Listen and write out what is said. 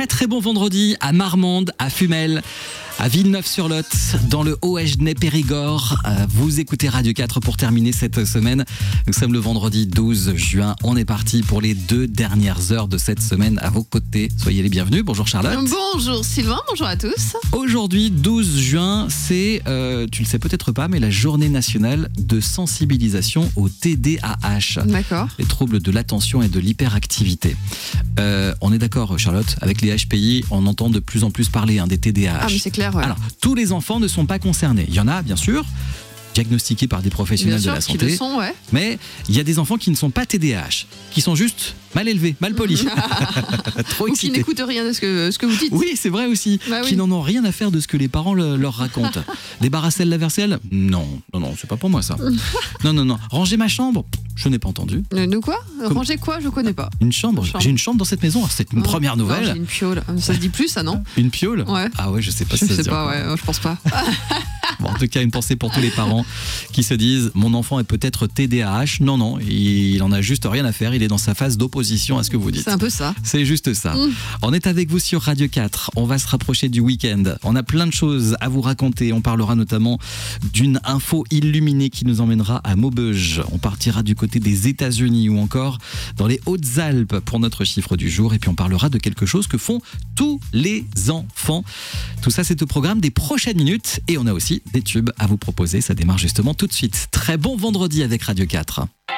Très très bon vendredi à Marmande, à Fumel, à Villeneuve-sur-Lot, dans le Haut-Agenais-Périgord. Vous écoutez Radio 4 pour terminer cette semaine. Nous sommes le vendredi 12 juin. On est parti pour les 2 dernières heures de cette semaine à vos côtés. Soyez les bienvenus. Bonjour Charlotte. Bonjour Sylvain, bonjour à tous. Aujourd'hui, 12 juin, c'est, tu le sais peut-être pas, mais la journée nationale de sensibilisation au TDAH. D'accord. Les troubles de l'attention et de l'hyperactivité. On est d'accord Charlotte, avec les HPI, on entend de plus en plus parler des TDAH. Ah mais c'est clair, ouais. Alors, tous les enfants ne sont pas concernés. Il y en a, bien sûr, diagnostiqués par des professionnels Bien sûr, de la qui santé. le sont, ouais. Mais il y a des enfants qui ne sont pas TDAH, qui sont juste mal élevés, mal polis, trop Ou qui excités. n'écoutent rien de ce que vous dites. Oui, c'est vrai aussi, Bah oui. qui n'en ont rien à faire de ce que les parents leur racontent. Débarrasser la vaisselle ? Non, c'est pas pour moi ça. Non. Ranger ma chambre ? Je n'ai pas entendu. De quoi Ranger quoi? Je connais pas. Une chambre. Chambre. J'ai une chambre dans cette maison. Alors, c'est une première Non, nouvelle. j'ai une piole. Ça se dit plus, ça, non? Une piole ? Ouais. Ah ouais, je sais pas Je si ça se sais dit pas, encore. ouais, je pense pas. Bon, en tout cas, une pensée pour tous les parents qui se disent « Mon enfant est peut-être TDAH ». Non, il en a juste rien à faire. Il est dans sa phase d'opposition à ce que vous dites. C'est un peu ça. C'est juste ça. On est avec vous sur Radio 4. On va se rapprocher du week-end. On a plein de choses à vous raconter. On parlera notamment d'une info illuminée qui nous emmènera à Maubeuge. On partira du côté des États-Unis ou encore dans les Hautes-Alpes pour notre chiffre du jour. Et puis on parlera de quelque chose que font tous les enfants. Tout ça, c'est au programme des prochaines minutes. Et on a aussi des tubes à vous proposer. Ça démarre justement tout de suite. Très bon vendredi avec Radio 4.